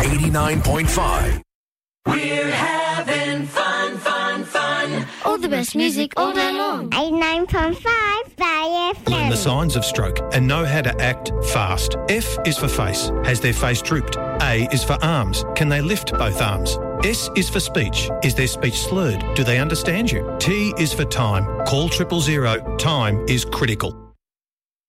89.5. We're having fun, fun, fun. All the best music all day long. 89.5 by FM. Learn the signs of stroke and know how to act fast. F is for face. Has their face drooped? A is for arms. Can they lift both arms? S is for speech. Is their speech slurred? Do they understand you? T is for time. Call 000. Time is critical.